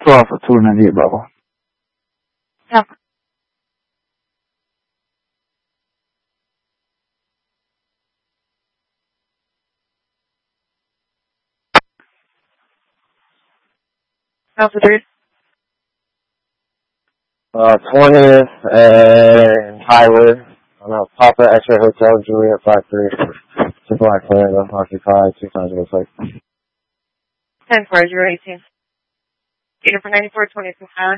12 for 298, Bravo. Yep. Alpha 3. 20th and Highway. Papa X-Ray Hotel, Juliet 53. Simple Atlanta, occupied 2 times on the site. 10-4-0-18. Data for 94, 22 Highway.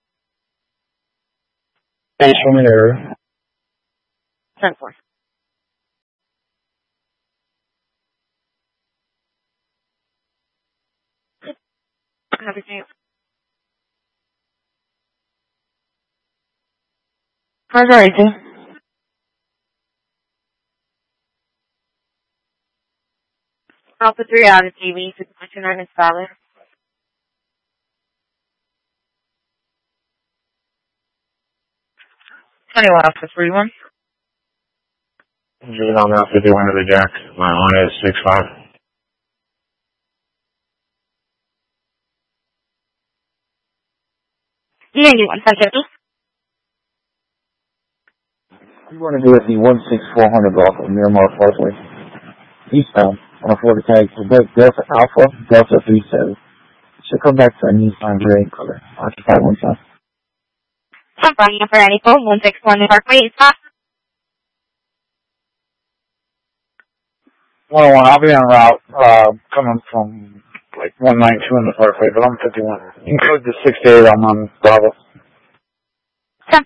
Thanks for me there. 10-4. Everything. 4-0-18. Alpha 3 out of TV, 629 is valid. 21 Alpha 3-1. Juvenile now 51 to the Jack. My on is 6-5. Yeah, you want 550? You want to do it the 16400 Golf of Miramar Parkway. Eastbound on a 40 tag for Delta Alpha, Delta 37. Should come back to a Nissan gray color. Occupied 1 time. I'm flying for any phone, 161 Parkway, stop. 101, I'll be en route, coming from, like, 192 in the Parkway, but I'm 51. Include the 6 to 8 on Bravo. 10-4.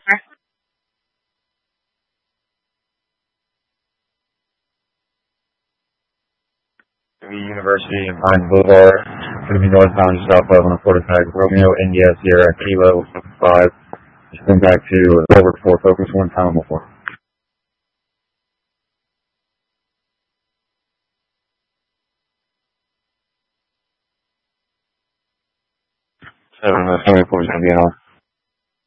University and Pine Boulevard. Going to be northbound just off of on a 40 tag. Romeo, India, Sierra, Kilo 5. Just come back to over 4, focus 1 time before. 7, 74 is going to be on.